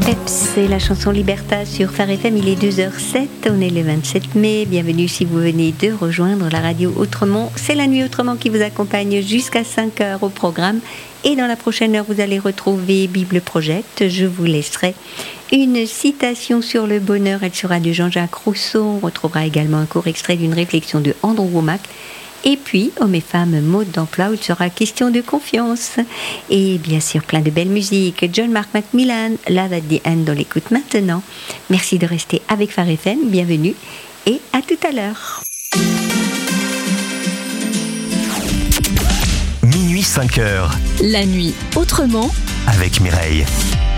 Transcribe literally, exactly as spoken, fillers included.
Peps, c'est la chanson Liberta sur Phare F M, il est deux heures zéro sept, on est le vingt-sept mai, bienvenue si vous venez de rejoindre la radio Autrement, c'est la nuit Autrement qui vous accompagne jusqu'à cinq heures au programme et dans la prochaine heure vous allez retrouver Bible Project, je vous laisserai une citation sur le bonheur, elle sera de Jean-Jacques Rousseau, on retrouvera également un court extrait d'une réflexion de Andrew Wommack. Et puis, hommes et femmes, mode d'emploi, où il sera question de confiance. Et bien sûr, plein de belles musiques. John Mark Macmillan, Love at the End, on l'écoute maintenant. Merci de rester avec Phare F M, bienvenue et à tout à l'heure. Minuit cinq heures. La nuit autrement avec Mireille.